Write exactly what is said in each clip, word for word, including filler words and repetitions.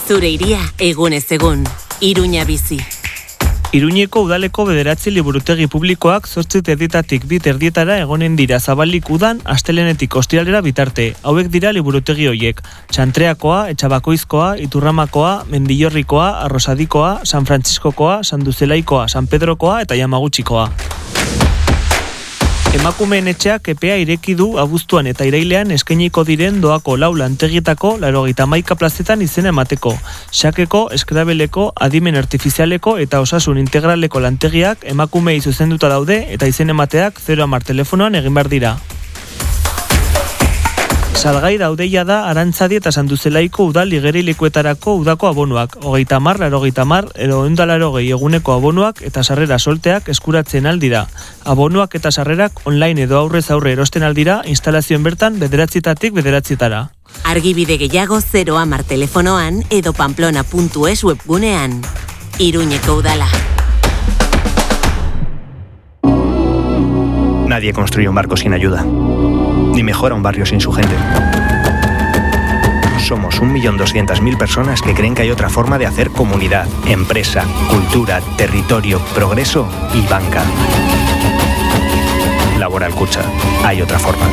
Zure iria egunez egun. Iruña bizi. Iruñeko udaleko bederatzi liburutegi publikoak zortzi terdietatik bi terdietara egonen dira zabalik udan astelenetik ostiralera bitarte. Hauek dira liburutegi hoiek: Txantreakoa, Etxabakoizkoa, Iturramakoa, Mendillorrikoa, Arrosadikoa, San Frantziskokoa, San Duzelaikoa, San Pedrokoa eta Yamagutxikoa. Emakumeen etxeak epea ireki du abuztuan eta irailean eskainiko diren doako lau lantegietako laurogeita hamaika plazetan izena emateko. Xakeko, eskrabeleko, adimen artifizialeko eta osasun integraleko lantegiak emakumei zuzenduta daude eta izen emateak zero hamar telefonoan egin behar dira. Salgai daudeia da Arantzadi eta Sanduzelaiko udal igerilekuetarako udako abonuak, hogeita hamar, laurogeita hamar, edo ehun eta laurogei eguneko abonuak eta sarrera solteak eskuratzen aldira. Abonuak eta sarrerak online edo aurrez aurre erosten aldira instalazioen bertan bederatzitatik bederatzietara. Argibide gehiago zero hamar telefonoan edo pamplona puntu es webgunean. Iruñeko udala. Nadie construye un barco sin ayuda, ni mejora un barrio sin su gente. Somos un millón doscientas mil personas que creen que hay otra forma de hacer comunidad, empresa, cultura, territorio, progreso y banca. Laboral Cucha. Hay otra forma.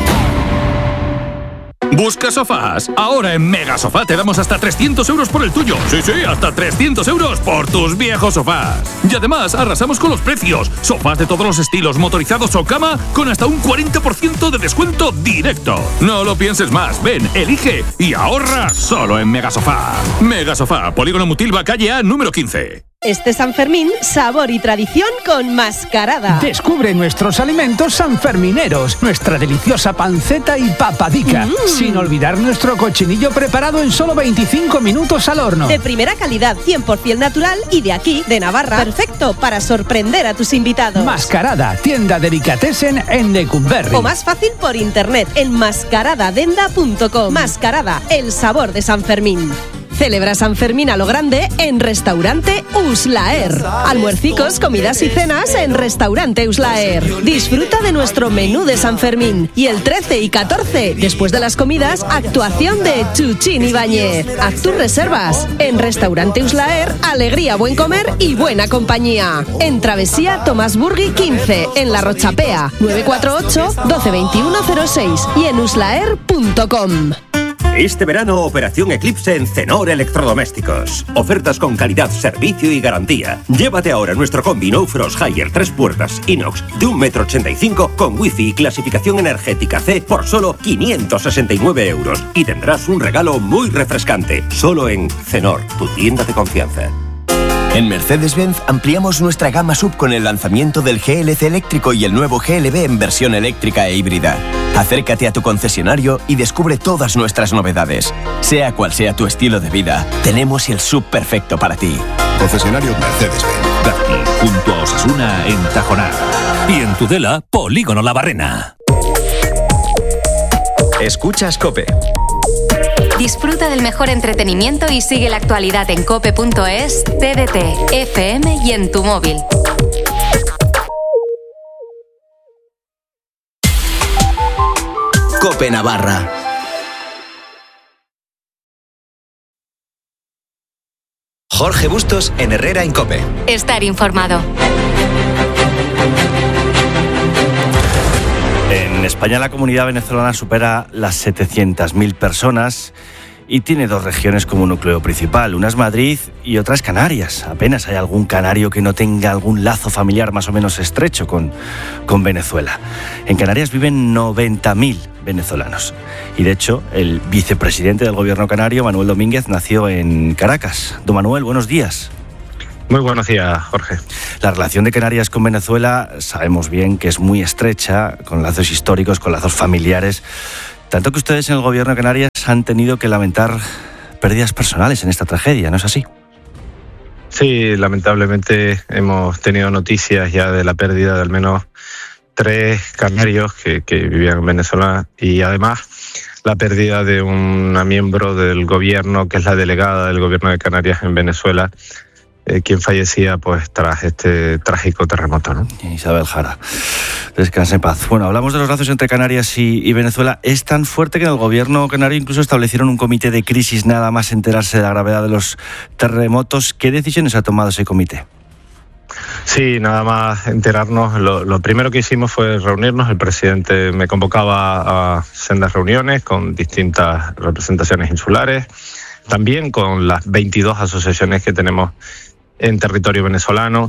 ¿Busca sofás? Ahora en Mega Sofá te damos hasta trescientos euros por el tuyo. Sí, sí, hasta trescientos euros por tus viejos sofás. Y además arrasamos con los precios. Sofás de todos los estilos, motorizados o cama, con hasta un cuarenta por ciento de descuento directo. No lo pienses más. Ven, elige y ahorra solo en Mega Sofá. Mega Sofá, Polígono Mutilva, calle A, número quince. Este San Fermín, sabor y tradición con Mascarada. Descubre nuestros alimentos sanfermineros, nuestra deliciosa panceta y papadica, mm. sin olvidar nuestro cochinillo preparado en solo veinticinco minutos al horno. De primera calidad, cien por ciento natural y de aquí, de Navarra. Perfecto para sorprender a tus invitados. Mascarada, tienda delicatessen en Lecumberri. O más fácil por internet en mascaradadenda punto com. Mascarada, el sabor de San Fermín. Celebra San Fermín a lo grande en Restaurante Uslaer. Almuercicos, comidas y cenas en Restaurante Uslaer. Disfruta de nuestro menú de San Fermín. Y el trece y catorce, después de las comidas, actuación de Chuchín Ibáñez. Haz tus reservas en Restaurante Uslaer, alegría, buen comer y buena compañía. En Travesía Tomás Burgui quince, en La Rochapea, nueve cuatro ocho, doce veintiuno cero seis y en uslaer punto com. Este verano, Operación Eclipse en Cenor Electrodomésticos. Ofertas con calidad, servicio y garantía. Llévate ahora nuestro combi No Frost Higher tres puertas inox de un metro ochenta y cinco con wifi y clasificación energética C por solo quinientos sesenta y nueve euros. Y tendrás un regalo muy refrescante. Solo en Cenor, tu tienda de confianza. En Mercedes-Benz ampliamos nuestra gama sub con el lanzamiento del G L C eléctrico y el nuevo G L B en versión eléctrica e híbrida. Acércate a tu concesionario y descubre todas nuestras novedades. Sea cual sea tu estilo de vida, tenemos el sub perfecto para ti. Concesionario Mercedes-Benz. Darty, junto a Osasuna en Tajonar. Y en Tudela, Polígono La Barrena. Escuchas COPE. Disfruta del mejor entretenimiento y sigue la actualidad en cope punto es, T D T, F M y en tu móvil. COPE Navarra. Jorge Bustos en Herrera en COPE. Estar informado. En España la comunidad venezolana supera las setecientas mil personas y tiene dos regiones como núcleo principal. Una es Madrid y otra es Canarias. Apenas hay algún canario que no tenga algún lazo familiar más o menos estrecho con, con Venezuela. En Canarias viven noventa mil venezolanos. Y de hecho, el vicepresidente del gobierno canario, Manuel Domínguez, nació en Caracas. Don Manuel, buenos días. Muy buenos días, Jorge. La relación de Canarias con Venezuela sabemos bien que es muy estrecha, con lazos históricos, con lazos familiares, tanto que ustedes en el gobierno de Canarias han tenido que lamentar pérdidas personales en esta tragedia, ¿no es así? Sí, lamentablemente hemos tenido noticias ya de la pérdida de al menos tres canarios que, que vivían en Venezuela y además la pérdida de una miembro del gobierno que es la delegada del gobierno de Canarias en Venezuela, eh, quien fallecía pues tras este trágico terremoto, ¿no? Isabel Jara, descanse en paz. Bueno, hablamos de los lazos entre Canarias y, y Venezuela. Es tan fuerte que en el gobierno canario incluso establecieron un comité de crisis nada más enterarse de la gravedad de los terremotos. ¿Qué decisiones ha tomado ese comité? Sí, nada más enterarnos, lo, lo primero que hicimos fue reunirnos. El presidente me convocaba a sendas reuniones con distintas representaciones insulares, también con las veintidós asociaciones que tenemos en territorio venezolano,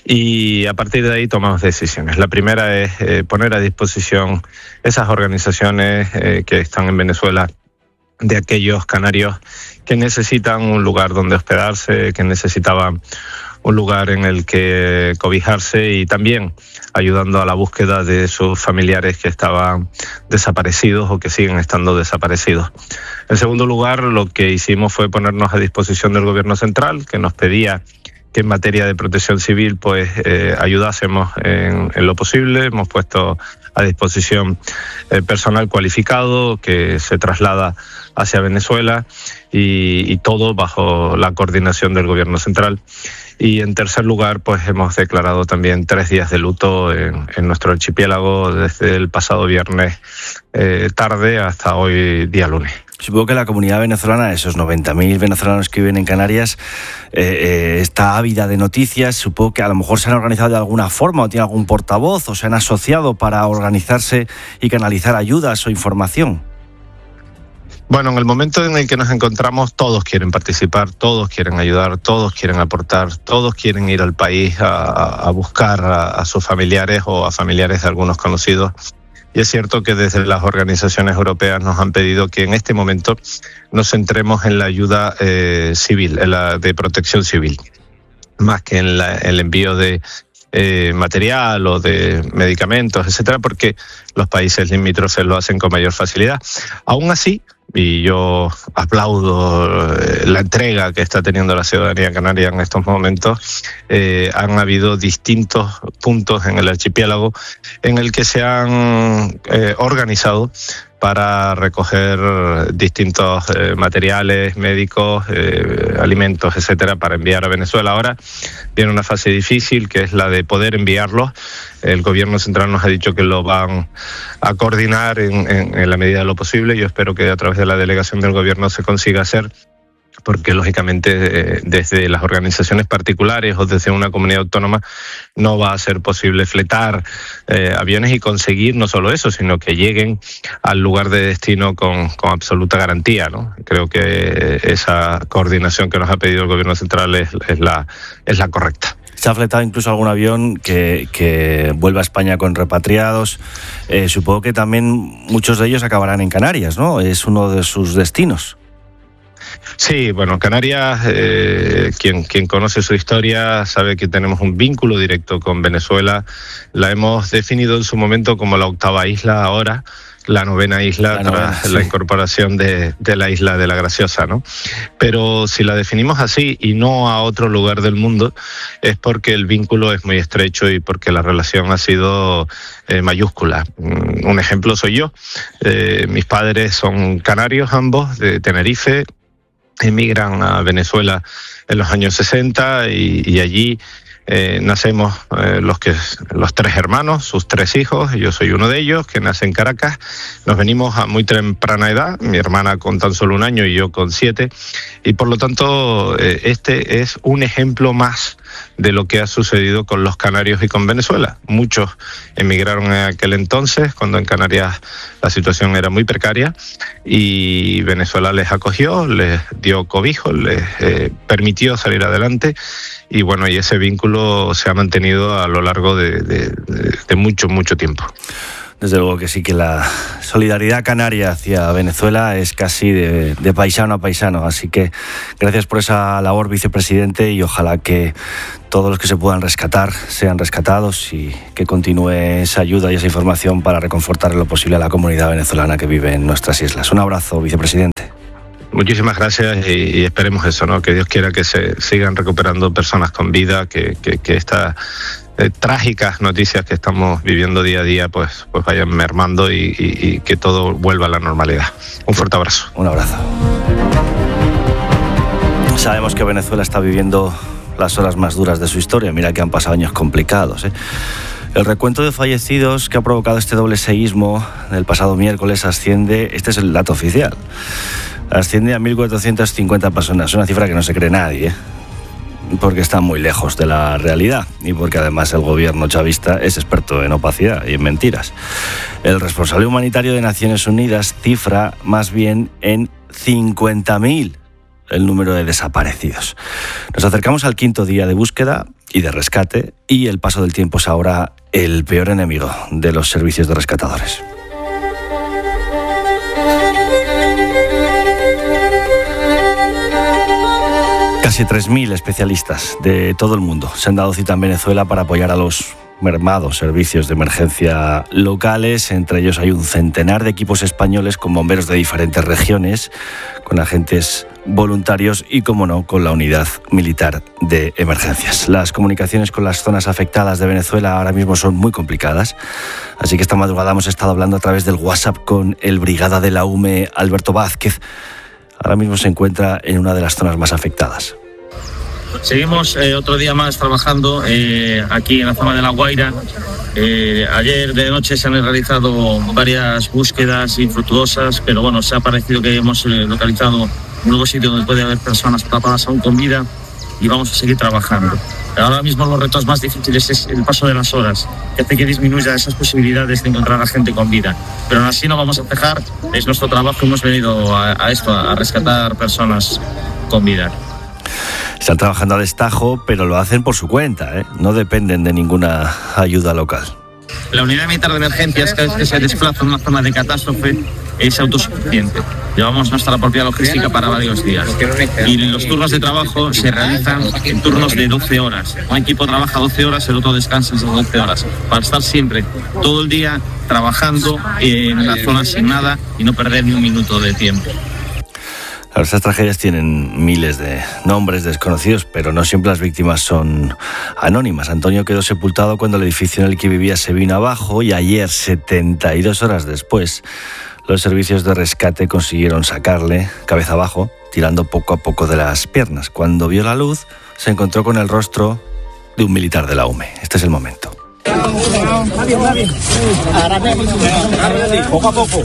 y a partir de ahí tomamos decisiones. La primera es eh, poner a disposición esas organizaciones eh, que están en Venezuela, de aquellos canarios que necesitan un lugar donde hospedarse, que necesitaban un lugar en el que cobijarse, y también ayudando a la búsqueda de sus familiares que estaban desaparecidos o que siguen estando desaparecidos. En segundo lugar, lo que hicimos fue ponernos a disposición del gobierno central, que nos pedía que en materia de protección civil pues eh, ayudásemos en, en lo posible. Hemos puesto a disposición eh, personal cualificado que se traslada hacia Venezuela, y, y todo bajo la coordinación del gobierno central. Y en tercer lugar, pues hemos declarado también tres días de luto en, en nuestro archipiélago desde el pasado viernes eh, tarde hasta hoy día lunes. Supongo que la comunidad venezolana, esos noventa mil venezolanos que viven en Canarias, eh, eh, está ávida de noticias. Supongo que a lo mejor se han organizado de alguna forma, o tienen algún portavoz, o se han asociado para organizarse y canalizar ayudas o información. Bueno, en el momento en el que nos encontramos, todos quieren participar, todos quieren ayudar, todos quieren aportar, todos quieren ir al país a, a buscar a, a sus familiares o a familiares de algunos conocidos. Y es cierto que desde las organizaciones europeas nos han pedido que en este momento nos centremos en la ayuda eh, civil, en la de protección civil, más que en la, el envío de eh, material o de medicamentos, etcétera, porque los países limítrofes lo hacen con mayor facilidad. Aún así, y yo aplaudo la entrega que está teniendo la ciudadanía canaria en estos momentos, eh, han habido distintos puntos en el archipiélago en el que se han eh, organizado para recoger distintos eh, materiales médicos, eh, alimentos, etcétera, para enviar a Venezuela. Ahora viene una fase difícil, que es la de poder enviarlos. El gobierno central nos ha dicho que lo van a coordinar en, en, en la medida de lo posible. Yo espero que a través de la delegación del gobierno se consiga hacer, porque lógicamente eh, desde las organizaciones particulares o desde una comunidad autónoma no va a ser posible fletar eh, aviones y conseguir no solo eso, sino que lleguen al lugar de destino con, con absoluta garantía, ¿no? Creo que esa coordinación que nos ha pedido el gobierno central es, es, la, es la correcta. Se ha fletado incluso algún avión que, que vuelve a España con repatriados. Eh, supongo que también muchos de ellos acabarán en Canarias, ¿no? Es uno de sus destinos. Sí, bueno, Canarias, eh, quien, quien conoce su historia sabe que tenemos un vínculo directo con Venezuela. La hemos definido en su momento como la octava isla, ahora la novena isla, la novena, tras sí. la incorporación de, de la isla de la Graciosa, ¿no? Pero si la definimos así y no a otro lugar del mundo, es porque el vínculo es muy estrecho y porque la relación ha sido eh, mayúscula. Un ejemplo soy yo. Eh, mis padres son canarios ambos, de Tenerife. Emigran a Venezuela en los años sesenta y, y allí eh, nacemos eh, los, que, los tres hermanos, sus tres hijos. Yo soy uno de ellos, que nace en Caracas. Nos venimos a muy temprana edad, mi hermana con tan solo un año y yo con siete, y por lo tanto eh, este es un ejemplo más de lo que ha sucedido con los canarios y con Venezuela. Muchos emigraron en aquel entonces, cuando en Canarias la situación era muy precaria, y Venezuela les acogió, les dio cobijo, les eh, permitió salir adelante, y bueno, y ese vínculo se ha mantenido a lo largo de, de, de, de mucho, mucho tiempo. Desde luego que sí, que la solidaridad canaria hacia Venezuela es casi de, de paisano a paisano. Así que gracias por esa labor, vicepresidente, y ojalá que todos los que se puedan rescatar sean rescatados y que continúe esa ayuda y esa información para reconfortar en lo posible a la comunidad venezolana que vive en nuestras islas. Un abrazo, vicepresidente. Muchísimas gracias y, y esperemos eso, ¿no? Que Dios quiera que se sigan recuperando personas con vida, que, que, que esta... Eh, trágicas noticias que estamos viviendo día a día pues, pues vayan mermando y, y, y que todo vuelva a la normalidad. Un fuerte abrazo. Un abrazo. Sabemos que Venezuela está viviendo las horas más duras de su historia. Mira que han pasado años complicados, ¿eh? El recuento de fallecidos que ha provocado este doble seísmo del pasado miércoles asciende, este es el dato oficial, asciende a mil cuatrocientas cincuenta personas. Una cifra que no se cree nadie, ¿eh? Porque está muy lejos de la realidad y porque además el gobierno chavista es experto en opacidad y en mentiras. El responsable humanitario de Naciones Unidas cifra más bien en cincuenta mil el número de desaparecidos. Nos acercamos al quinto día de búsqueda y de rescate y el paso del tiempo es ahora el peor enemigo de los servicios de rescatadores. Casi tres mil especialistas de todo el mundo se han dado cita en Venezuela para apoyar a los mermados servicios de emergencia locales. Entre ellos hay un centenar de equipos españoles con bomberos de diferentes regiones, con agentes voluntarios y, como no, con la unidad militar de emergencias. Las comunicaciones con las zonas afectadas de Venezuela ahora mismo son muy complicadas, así que esta madrugada hemos estado hablando a través del WhatsApp con el brigada de la U M E, Alberto Vázquez. Ahora mismo se encuentra en una de las zonas más afectadas. Seguimos eh, otro día más trabajando eh, aquí en la zona de La Guaira. Eh, ayer de noche se han realizado varias búsquedas infructuosas, pero bueno, se ha parecido que hemos eh, localizado un nuevo sitio donde puede haber personas atrapadas aún con vida y vamos a seguir trabajando. Ahora mismo los retos más difíciles es el paso de las horas, que hace que disminuya esas posibilidades de encontrar a gente con vida. Pero aún así no vamos a cejar, es nuestro trabajo, hemos venido a, a esto, a rescatar personas con vida. Están trabajando a destajo, pero lo hacen por su cuenta, ¿eh? No dependen de ninguna ayuda local. La unidad militar de emergencias, cada vez que se desplaza en una zona de catástrofe, es autosuficiente. Llevamos nuestra propia logística para varios días. Y los turnos de trabajo se realizan en turnos de doce horas. Un equipo trabaja doce horas, el otro descansa esas doce horas. Para estar siempre, todo el día, trabajando en la zona sin nada y no perder ni un minuto de tiempo. Estas tragedias tienen miles de nombres desconocidos, pero no siempre las víctimas son anónimas. Antonio quedó sepultado cuando el edificio en el que vivía se vino abajo y ayer, setenta y dos horas después, los servicios de rescate consiguieron sacarle cabeza abajo, tirando poco a poco de las piernas. Cuando vio la luz, se encontró con el rostro de un militar de la U M E. Este es el momento. Poco a poco.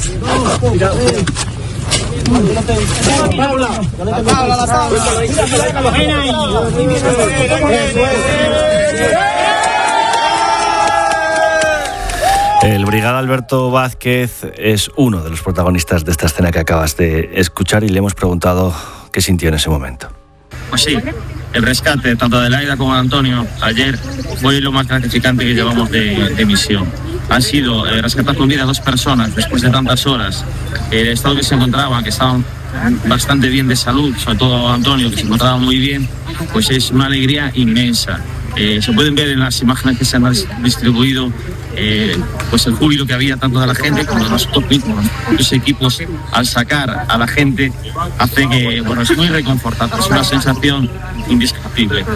El brigada Alberto Vázquez es uno de los protagonistas de esta escena que acabas de escuchar y le hemos preguntado qué sintió en ese momento. Pues sí, el rescate tanto de Laida como de Antonio ayer fue lo más gratificante que llevamos de, de misión. Han sido eh, rescatar con vida a dos personas después de tantas horas. El estado que se encontraban, que estaban bastante bien de salud, sobre todo Antonio, que se encontraba muy bien, pues es una alegría inmensa. Eh, se pueden ver en las imágenes que se han distribuido eh, pues el júbilo que había tanto de la gente como de nosotros mismos. Los equipos, al sacar a la gente, hace que, bueno, es muy reconfortante, es una sensación indescriptible.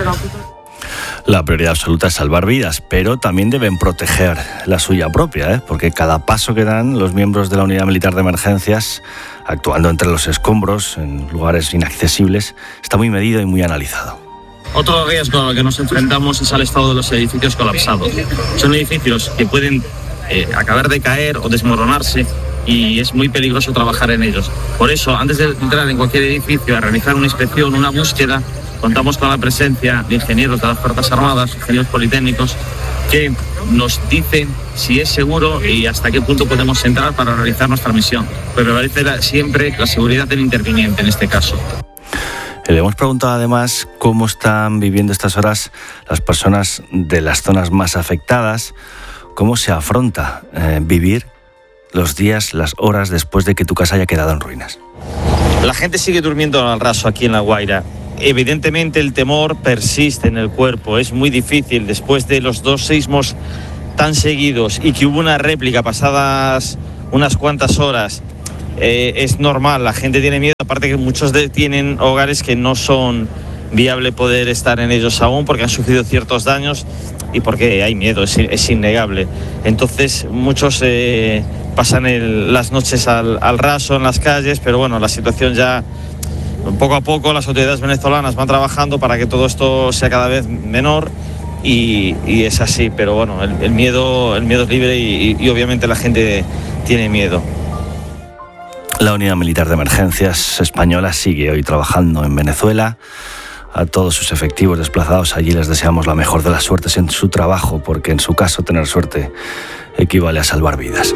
La prioridad absoluta es salvar vidas, pero también deben proteger la suya propia, ¿eh? Porque cada paso que dan los miembros de la Unidad Militar de Emergencias, actuando entre los escombros, en lugares inaccesibles, está muy medido y muy analizado. Otro riesgo al que nos enfrentamos es al estado de los edificios colapsados. Son edificios que pueden eh, acabar de caer o desmoronarse y es muy peligroso trabajar en ellos. Por eso, antes de entrar en cualquier edificio a realizar una inspección, una búsqueda, contamos con la presencia de ingenieros de las Fuerzas Armadas, ingenieros politécnicos, que nos dicen si es seguro y hasta qué punto podemos entrar para realizar nuestra misión. Pero prevalece siempre la seguridad del interviniente en este caso. Le hemos preguntado además cómo están viviendo estas horas las personas de las zonas más afectadas, cómo se afronta eh, vivir los días, las horas después de que tu casa haya quedado en ruinas. La gente sigue durmiendo al raso aquí en La Guaira. Evidentemente el temor persiste en el cuerpo, es muy difícil después de los dos sismos tan seguidos y que hubo una réplica pasadas unas cuantas horas. Eh, es normal, la gente tiene miedo, aparte que muchos de, tienen hogares que no son viable poder estar en ellos aún porque han sufrido ciertos daños y porque hay miedo, es, es innegable. Entonces muchos eh, pasan el, las noches al, al raso en las calles, pero bueno, la situación ya poco a poco las autoridades venezolanas van trabajando para que todo esto sea cada vez menor y, y es así, pero bueno, el, el miedo el miedo es libre y, y, y obviamente la gente tiene miedo. La Unidad Militar de Emergencias Española sigue hoy trabajando en Venezuela. A todos sus efectivos desplazados allí les deseamos la mejor de las suertes en su trabajo, porque en su caso tener suerte equivale a salvar vidas.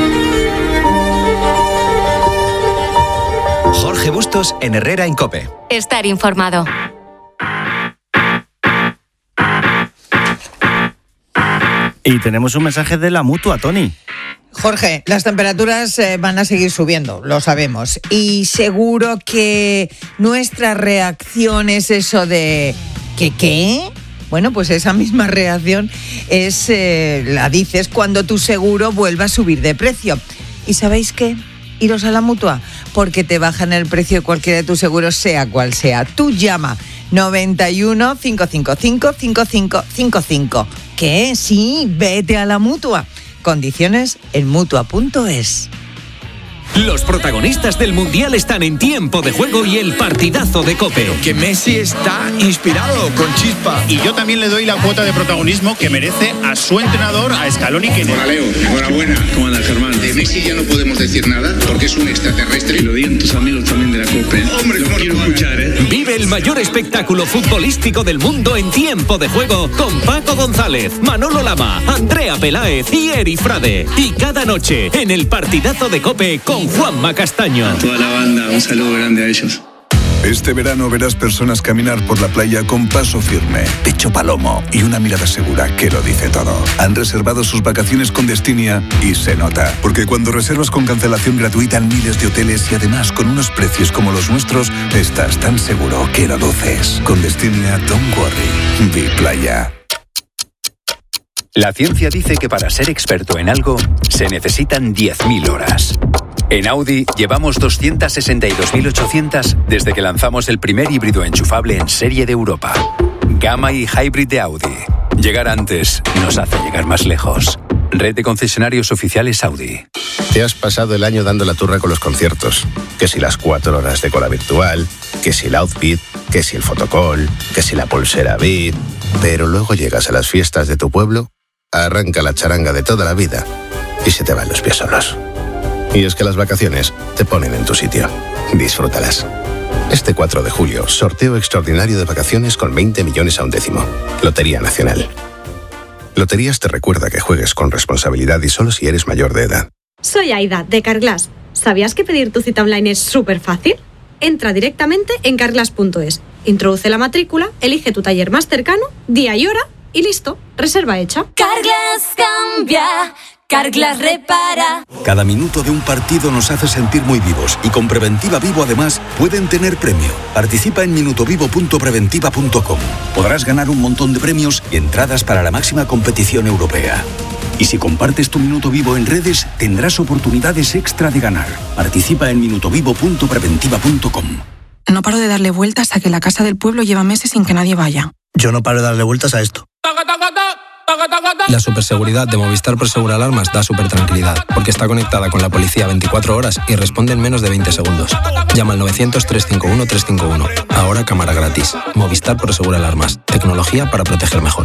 Jorge Bustos en Herrera en COPE. Estar informado. Y tenemos un mensaje de la Mutua, Tony. Jorge, las temperaturas eh, van a seguir subiendo, lo sabemos. Y seguro que nuestra reacción es eso de... ¿Qué qué? Bueno, pues esa misma reacción es, eh, la dices cuando tu seguro vuelva a subir de precio. ¿Y sabéis qué? Iros a la Mutua, porque te bajan el precio de cualquiera de tus seguros, sea cual sea. Tú llama noventa y uno, cincuenta y cinco, cincuenta y cinco cincuenta y cinco. ¿Qué? Sí, vete a la Mutua. Condiciones en mutua punto es. Los protagonistas del Mundial están en Tiempo de Juego y el partidazo de COPE. Que Messi está inspirado, con chispa. Y yo también le doy la cuota de protagonismo que merece a su entrenador, a Scaloni. Que Hola Leo, enhorabuena. ¿Cómo anda Germán? De Messi ya no podemos decir nada porque es un extraterrestre. Y lo digan tus amigos también de la COPE. Hombre, lo quiero escuchar, ¿eh? Vive el mayor espectáculo futbolístico del mundo en Tiempo de Juego con Paco González, Manolo Lama, Andrea Peláez y Eri Frade. Y cada noche en el partidazo de COPE con Juanma Castaño. A toda la banda, un saludo grande a ellos. Este verano verás personas caminar por la playa con paso firme, pecho palomo y una mirada segura que lo dice todo. Han reservado sus vacaciones con Destinia y se nota, porque cuando reservas con cancelación gratuita en miles de hoteles y además con unos precios como los nuestros, estás tan seguro que lo duces. Con Destinia, don't worry, vi playa. La ciencia dice que para ser experto en algo se necesitan diez mil horas. En Audi llevamos doscientas sesenta y dos mil ochocientas desde que lanzamos el primer híbrido enchufable en serie de Europa. Gamma y Hybrid de Audi. Llegar antes nos hace llegar más lejos. Red de concesionarios oficiales Audi. Te has pasado el año dando la turra con los conciertos. Que si las cuatro horas de cola virtual, que si el outfit, que si el fotocall, que si la pulsera V I P. Pero luego llegas a las fiestas de tu pueblo, arranca la charanga de toda la vida y se te van los pies solos. Y es que las vacaciones te ponen en tu sitio. Disfrútalas. Este cuatro de julio, sorteo extraordinario de vacaciones con veinte millones a un décimo. Lotería Nacional. Loterías te recuerda que juegues con responsabilidad y solo si eres mayor de edad. Soy Aida, de Carglass. ¿Sabías que pedir tu cita online es súper fácil? Entra directamente en carglass punto es, introduce la matrícula, elige tu taller más cercano, día y hora y listo, reserva hecha. Carglass cambia. Carglass repara. Cada minuto de un partido nos hace sentir muy vivos y con Preventiva Vivo además pueden tener premio. Participa en minutovivo punto preventiva punto com. Podrás ganar un montón de premios y entradas para la máxima competición europea. Y si compartes tu Minuto Vivo en redes, tendrás oportunidades extra de ganar. Participa en minutovivo punto preventiva punto com. No paro de darle vueltas a que la casa del pueblo lleva meses sin que nadie vaya. Yo no paro de darle vueltas a esto. La superseguridad de Movistar Prosegur Alarmas da súper tranquilidad, porque está conectada con la policía veinticuatro horas y responde en menos de veinte segundos. Llama al novecientos, trescientos cincuenta y uno, trescientos cincuenta y uno. Ahora cámara gratis. Movistar Prosegur Alarmas. Tecnología para proteger mejor.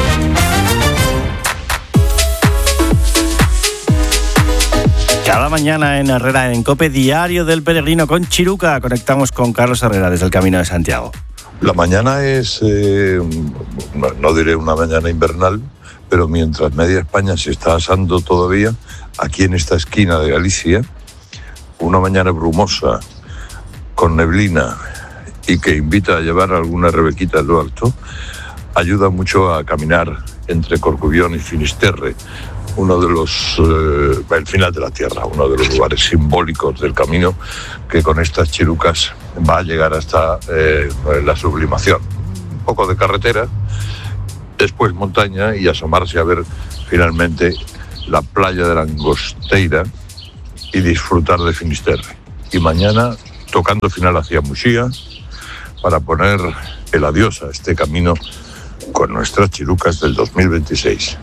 Cada mañana en Herrera en COPE, Diario del Peregrino con Chiruca. Conectamos con Carlos Herrera desde el Camino de Santiago. La mañana es, eh, no, no diré una mañana invernal, pero mientras media España se está asando todavía, aquí en esta esquina de Galicia, una mañana brumosa, con neblina y que invita a llevar alguna rebequita en lo alto, ayuda mucho a caminar entre Corcubión y Finisterre, uno de los, eh, el final de la tierra, uno de los lugares simbólicos del camino que con estas chirucas va a llegar hasta eh, la sublimación. Un poco de carretera, después montaña y asomarse a ver finalmente la playa de la Angosteira y disfrutar de Finisterre. Y mañana tocando final hacia Muxía para poner el adiós a este camino con nuestras chirucas del dos mil veintiséis.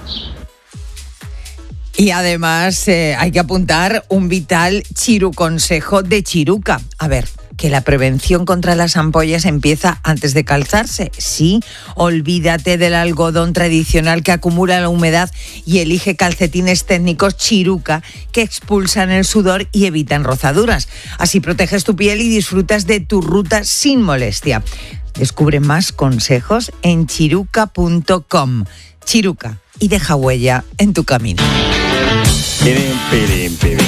Y además eh, hay que apuntar un vital chiruconsejo de Chiruca. A ver, que la prevención contra las ampollas empieza antes de calzarse. Sí, olvídate del algodón tradicional que acumula la humedad y elige calcetines técnicos Chiruca que expulsan el sudor y evitan rozaduras. Así proteges tu piel y disfrutas de tu ruta sin molestia. Descubre más consejos en chiruca punto com. Chiruca, y deja huella en tu camino. Pirim, pirim, pirim.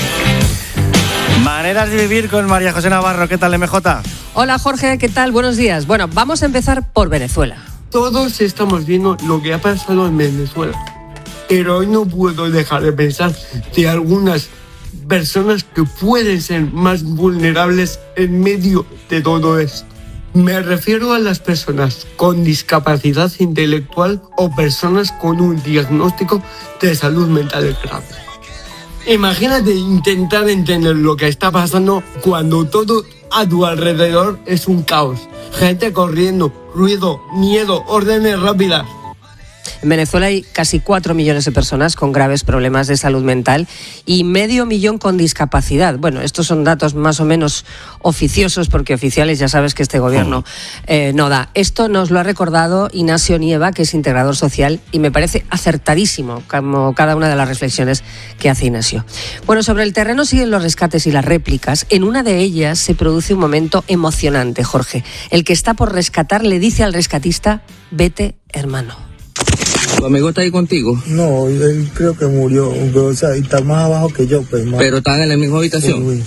Maneras de vivir con María José Navarro. ¿Qué tal, M J? Hola, Jorge, ¿qué tal? Buenos días. Bueno, vamos a empezar por Venezuela. Todos estamos viendo lo que ha pasado en Venezuela, pero hoy no puedo dejar de pensar de algunas personas que pueden ser más vulnerables en medio de todo esto. Me refiero a las personas con discapacidad intelectual o personas con un diagnóstico de salud mental grave. Imagínate intentar entender lo que está pasando cuando todo a tu alrededor es un caos. Gente corriendo, ruido, miedo, órdenes rápidas. En Venezuela hay casi cuatro millones de personas con graves problemas de salud mental y medio millón con discapacidad. Bueno, estos son datos más o menos oficiosos porque oficiales ya sabes que este gobierno eh, no da. Esto nos lo ha recordado Ignacio Nieva, que es integrador social, y me parece acertadísimo como cada una de las reflexiones que hace Ignacio. Bueno, sobre el terreno siguen los rescates y las réplicas. En una de ellas se produce un momento emocionante, Jorge. El que está por rescatar le dice al rescatista: vete, hermano. ¿Tu amigo está ahí contigo? No, él creo que murió, o sea, está más abajo que yo, pues, hermano. ¿Pero están en la misma habitación? Sí,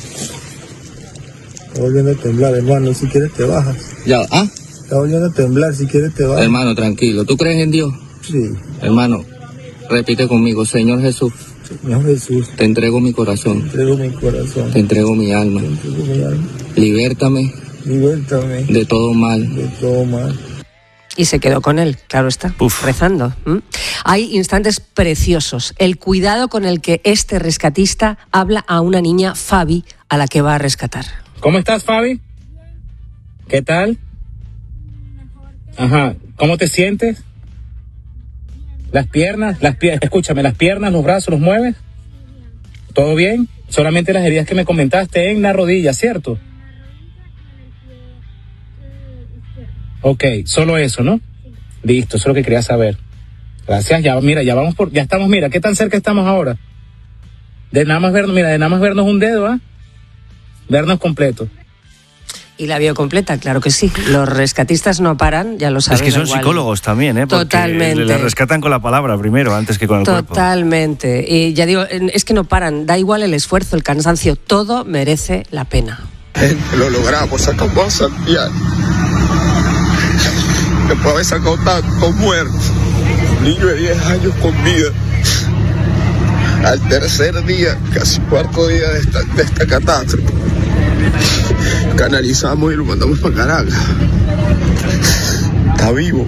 está volviendo a temblar, hermano, si quieres te bajas. Ya, ¿ah? Está volviendo a temblar, si quieres te bajas. Hermano, tranquilo, ¿tú crees en Dios? Sí. Hermano, repite conmigo: Señor Jesús. Señor Jesús. Te entrego mi corazón. Te entrego mi corazón. Te entrego mi alma. Te entrego mi alma. Libértame. Libértame. De todo mal. De todo mal. Y se quedó con él, claro está, Uf. rezando. ¿Mm? Hay instantes preciosos. El cuidado con el que este rescatista habla a una niña, Fabi, a la que va a rescatar. ¿Cómo estás, Fabi? ¿Qué tal? Ajá. ¿Cómo te sientes? ¿Las piernas? Las pie- Escúchame, ¿las piernas, los brazos, los mueves? ¿Todo bien? Solamente las heridas que me comentaste en la rodilla, ¿cierto? Ok, solo eso, ¿no? Listo, eso es lo que quería saber. Gracias, ya, mira, ya vamos por, ya estamos, mira, ¿qué tan cerca estamos ahora? De nada más vernos, mira, de nada más vernos un dedo, ¿ah? ¿eh? Vernos completo. Y la vio completa, claro que sí. Los rescatistas no paran, ya lo sabes. Es que son igual. Psicólogos también, ¿eh? Porque Totalmente. le rescatan con la palabra primero, antes que con el cuerpo. Totalmente. Y ya digo, es que no paran, da igual el esfuerzo, el cansancio, todo merece la pena. Lo logramos, sacamos a Santiago. Después de haber sacado tantos muertos, niño de diez años con vida. Al tercer día, casi cuarto día de esta, de esta catástrofe, canalizamos y lo mandamos para Caracas. Está vivo.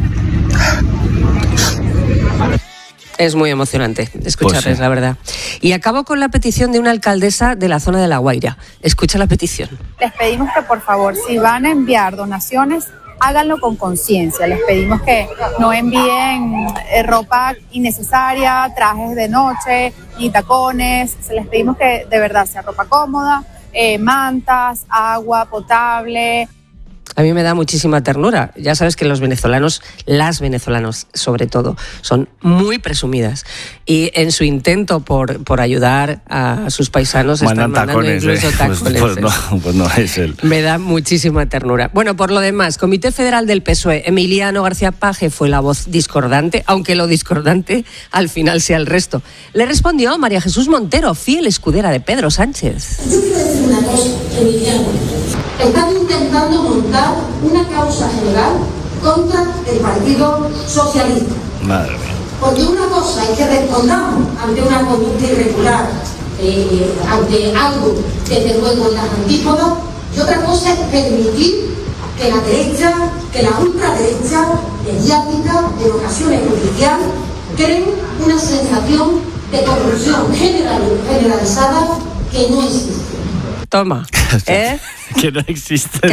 Es muy emocionante escucharles, pues sí. La verdad. Y acabo con la petición de una alcaldesa de la zona de La Guaira. Escucha la petición. Les pedimos que, por favor, si van a enviar donaciones, háganlo con conciencia. Les pedimos que no envíen eh, ropa innecesaria, trajes de noche, ni tacones. Se les pedimos que de verdad sea ropa cómoda, eh, mantas, agua potable. A mí me da muchísima ternura. Ya sabes que los venezolanos, las venezolanos sobre todo, son muy presumidas. Y en su intento por, por ayudar a sus paisanos mandan están mandando tacones, incluso eh. tacones. Pues, pues, no, pues no es él. Me da muchísima ternura. Bueno, por lo demás, Comité Federal del P S O E, Emiliano García Paje fue la voz discordante, aunque lo discordante al final sea el resto. Le respondió María Jesús Montero, fiel escudera de Pedro Sánchez. Yo quiero decir una cosa, Emiliano. Están intentando montar una causa general contra el Partido Socialista. Madre mía. Porque una cosa es que respondamos ante una conducta irregular, eh, ante algo que desde luego es las antípodas, y otra cosa es permitir que la derecha, que la ultraderecha mediática, en ocasiones judicial, creen una sensación de corrupción general, generalizada que no existe. Toma, ¿eh? Que no existe.